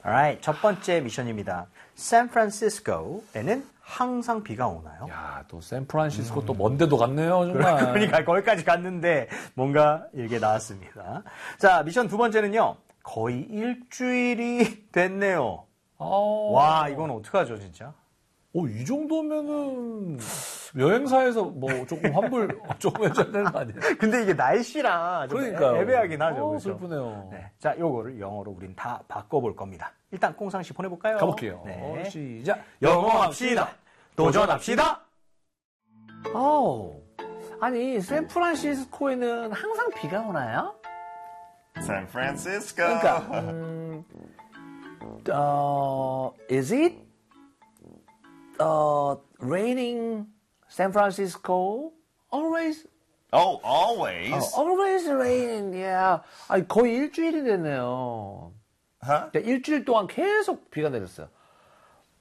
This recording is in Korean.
Alright, 첫 번째 미션입니다. 샌프란시스코에는 항상 비가 오나요? 야, 또 샌프란시스코 또 먼데도 갔네요, 정말. 그러니까 거기까지 갔는데 뭔가 이게 나왔습니다. 자, 미션 두 번째는요. 거의 일주일이 됐네요. 와, 이건 어떡하죠, 진짜? 이 정도면은 여행사에서 뭐 조금 환불 조금 해줘야 되는 거 아니에요? 근데 이게 날씨랑 좀 애매하긴 하죠. 그렇죠? 슬프네요. 네. 자, 요거를 영어로 우린 다 바꿔볼 겁니다. 일단 콩상 씨 보내볼까요? 가볼게요. 네. 시작. 영어합시다. 도전합시다. 아니 샌프란시스코에는 항상 비가 오나요? San Francisco. 그러니까 is it raining San Francisco? Always? Oh, always. Always raining, yeah. 아니, 거의 일주일이 됐네요. Huh? 그러니까 일주일 동안 계속 비가 내렸어요.